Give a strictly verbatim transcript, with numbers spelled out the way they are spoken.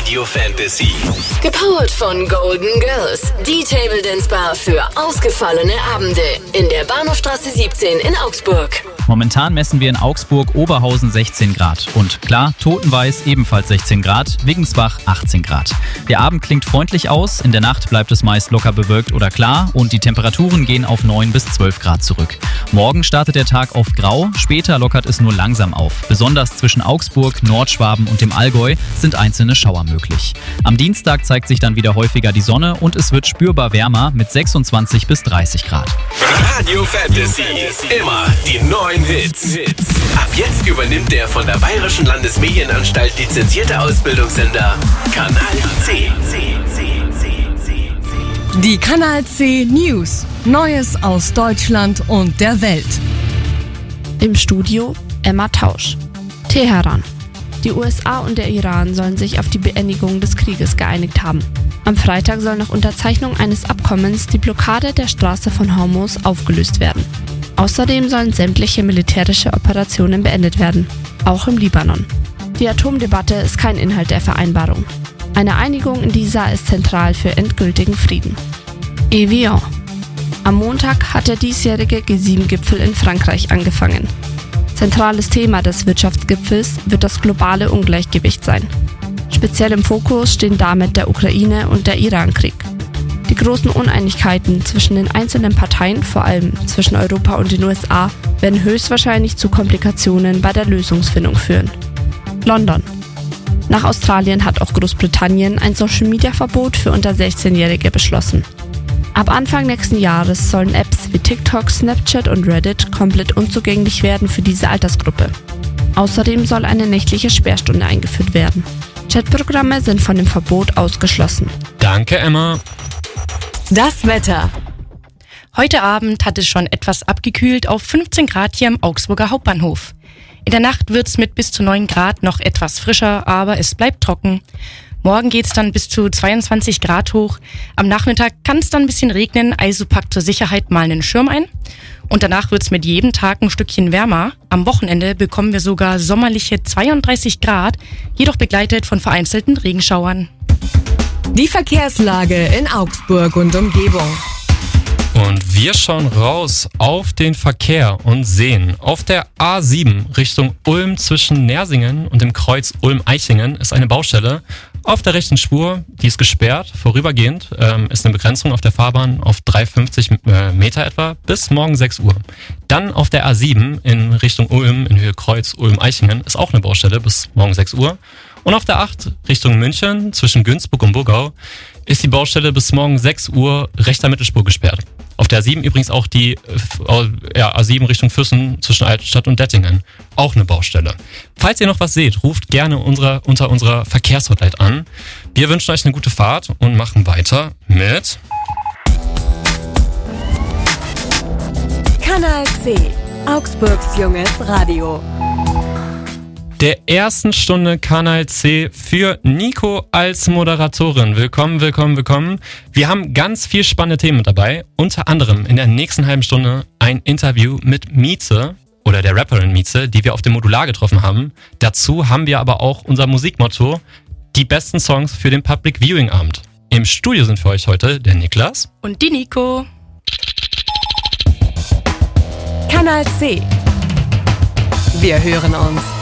Radio Fantasy. Gepowert von Golden Girls, die Table Dance Bar für ausgefallene Abende in der Bahnhofstraße siebzehn in Augsburg. Momentan messen wir in Augsburg Oberhausen sechzehn Grad und klar, Totenweiß ebenfalls sechzehn Grad, Wiggensbach achtzehn Grad. Der Abend klingt freundlich aus, in der Nacht bleibt es meist locker bewölkt oder klar und die Temperaturen gehen auf neun bis zwölf Grad zurück. Morgen startet der Tag auf grau, später lockert es nur langsam auf. Besonders zwischen Augsburg, Nordschwaben und dem Allgäu sind einzelne Schauer möglich. Am Dienstag zeigt sich dann wieder häufiger die Sonne und es wird spürbar wärmer mit sechsundzwanzig bis dreißig Grad. Radio Fantasy, immer die neuen Hits. Ab jetzt übernimmt der von der Bayerischen Landesmedienanstalt lizenzierte Ausbildungssender Kanal C. Die Kanal C News. Neues aus Deutschland und der Welt. Im Studio Emma Tausch. Teheran. Die U S A und der Iran sollen sich auf die Beendigung des Krieges geeinigt haben. Am Freitag soll nach Unterzeichnung eines Abkommens die Blockade der Straße von Hormuz aufgelöst werden. Außerdem sollen sämtliche militärische Operationen beendet werden, auch im Libanon. Die Atomdebatte ist kein Inhalt der Vereinbarung. Eine Einigung in dieser ist zentral für endgültigen Frieden. Evian. Am Montag hat der diesjährige G sieben Gipfel in Frankreich angefangen. Zentrales Thema des Wirtschaftsgipfels wird das globale Ungleichgewicht sein. Speziell im Fokus stehen damit der Ukraine- und der Iran-Krieg. Die großen Uneinigkeiten zwischen den einzelnen Parteien, vor allem zwischen Europa und den U S A, werden höchstwahrscheinlich zu Komplikationen bei der Lösungsfindung führen. London. Nach Australien hat auch Großbritannien ein Social-Media-Verbot für unter sechzehnjährige beschlossen. Ab Anfang nächsten Jahres sollen Apps wie TikTok, Snapchat und Reddit komplett unzugänglich werden für diese Altersgruppe. Außerdem soll eine nächtliche Sperrstunde eingeführt werden. Chatprogramme sind von dem Verbot ausgeschlossen. Danke, Emma. Das Wetter. Heute Abend hat es schon etwas abgekühlt auf fünfzehn Grad hier im Augsburger Hauptbahnhof. In der Nacht wird es mit bis zu neun Grad noch etwas frischer, aber es bleibt trocken. Morgen geht's dann bis zu zweiundzwanzig Grad hoch. Am Nachmittag kann es dann ein bisschen regnen, also packt zur Sicherheit mal einen Schirm ein. Und danach wird's mit jedem Tag ein Stückchen wärmer. Am Wochenende bekommen wir sogar sommerliche zweiunddreißig Grad, jedoch begleitet von vereinzelten Regenschauern. Die Verkehrslage in Augsburg und Umgebung. Und wir schauen raus auf den Verkehr und sehen, auf der A sieben Richtung Ulm zwischen Nersingen und dem Kreuz Ulm-Eichingen ist eine Baustelle. Auf der rechten Spur, die ist gesperrt, vorübergehend ähm, ist eine Begrenzung auf der Fahrbahn auf dreihundertfünfzig äh, Meter etwa bis morgen sechs Uhr. Dann auf der A sieben in Richtung Ulm, in Höhe Kreuz Ulm-Eichingen ist auch eine Baustelle bis morgen sechs Uhr. Und auf der acht Richtung München zwischen Günzburg und Burgau ist die Baustelle bis morgen sechs Uhr rechter Mittelspur gesperrt. Auf der A sieben übrigens auch die äh, ja, A sieben Richtung Füssen zwischen Altenstadt und Dettingen. Auch eine Baustelle. Falls ihr noch was seht, ruft gerne unsere, unter unserer Verkehrshotline an. Wir wünschen euch eine gute Fahrt und machen weiter mit Kanal C, Augsburgs junges Radio. der ersten Stunde Kanal C für Nico als Moderatorin. Willkommen, willkommen, willkommen. Wir haben ganz viel spannende Themen mit dabei. Unter anderem in der nächsten halben Stunde ein Interview mit Mieze oder der Rapperin Mieze, die wir auf dem Modular getroffen haben. Dazu haben wir aber auch unser Musikmotto, die besten Songs für den Public Viewing Abend. Im Studio sind für euch heute der Niklas und die Nico. Kanal C. Wir hören uns.